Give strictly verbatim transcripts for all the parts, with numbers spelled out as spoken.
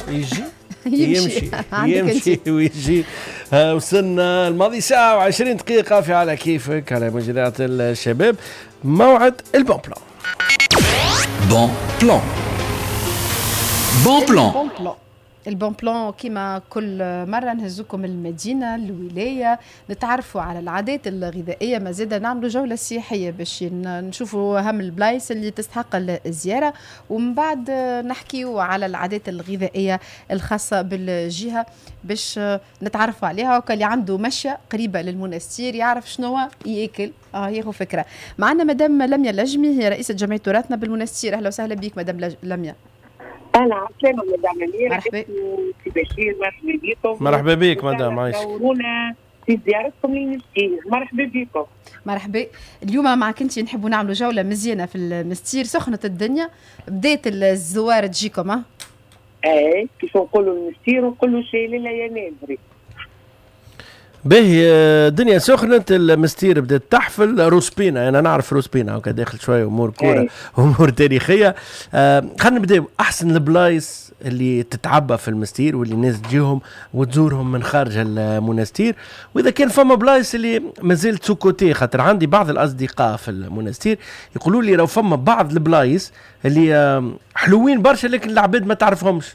يجي يمشي يمشي ويجي. آه وصلنا الماضي ساعة وعشرين دقيقة في على كيفك على مجريات الشباب. موعد البون بلان. بون بلان بون بلان بون بلان البون بلان كما كل مرة نهزوكم المدينة الولاية، نتعرفوا على العادات الغذائية، ما زيدا نعملوا جولة سياحية باش نشوفوا أهم البلايص اللي تستحق الزيارة، ومن بعد نحكيوا على العادات الغذائية الخاصة بالجهة باش نتعرفوا عليها، وكاللي عنده مشية قريبة للمنستير يعرف شنو يأكل. اه ياخو فكرة. معنا مدام لميا اللجمي، هي رئيسة جمعية تراثنا بالمنستير. أهلا وسهلا بك مدام لميا. اهلا عسلامة مدام أميرة. مرحبا. سي بشير مرحبا بكم. مرحبا بك مدام عايشة. دورونا في زيارتكم للمستير. مرحبا بكم. مرحبا. اليوم معك انت نحبوا نعملوا جولة مزيانة في المستير، سخنة الدنيا، بداية الزوار تجيكم. ها ايه كيف نقولوا المستير ونقولوا شيء لله يا نادري. باهي الدنيا سخنت، المستير بدات تحفل. روسبينا انا نعرف روسبينا وكا داخل شويه امور كوره أي. امور تاريخيه. آه خلينا نبداو احسن البلايص اللي تتعبى في المستير واللي الناس تجيهم وتزورهم من خارج المنستير، واذا كان فما بلايص اللي مازال سوكوتي، خاطر عندي بعض الاصدقاء في المنستير يقولوا لي لو فما بعض البلايص اللي آه حلوين برشا لكن العباد ما تعرفهمش.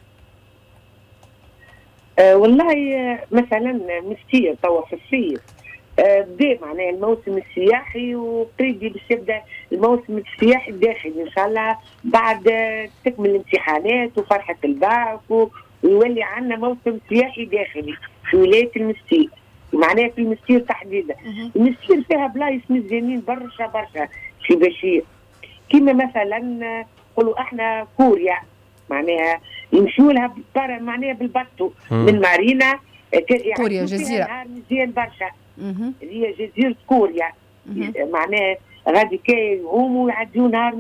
آه والله مثلا مستير توا في الصيف آه بدا معناها الموسم السياحي، وقريب باش يبدا الموسم السياحي الداخلي ان شاء الله بعد آه تكمل الامتحانات وفرحه البعث، ويولي عندنا موسم سياحي داخلي في ولايه المستير، معناها في المستير تحديدا. المستير فيها بلايص مزيانين برشا برشا في بشير، كيما مثلا نقولوا احنا كوريا، معناها يمشوا لها معناها بالبطو من مارينا كوريا جزيرة مزيان برشا، اللي هي جزيرة كوريا، معناها غادي كي يقوموا يعديوا نهار